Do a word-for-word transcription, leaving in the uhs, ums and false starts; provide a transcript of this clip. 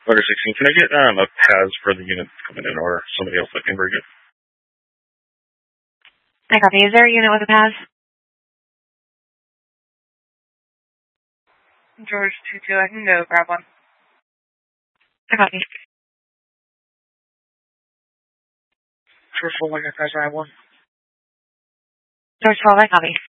Order sixteen, can I get um, a P A S for the unit that's coming in, or somebody else that can bring it? I copy. Is there a unit with a P A S? George two two, I can go grab one. I copy. George four, I got guys, I have one. George twelve, I copy.